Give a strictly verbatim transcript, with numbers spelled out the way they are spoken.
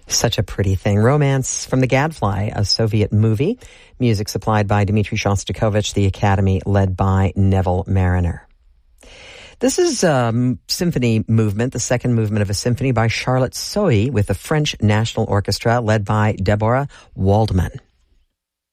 Such a pretty thing. Romance from the Gadfly, a Soviet movie. Music supplied by Dmitri Shostakovich, the Academy led by Neville Mariner. This is a um, symphony movement, the second movement of a symphony by Charlotte Sohi with the French National Orchestra led by Deborah Waldman.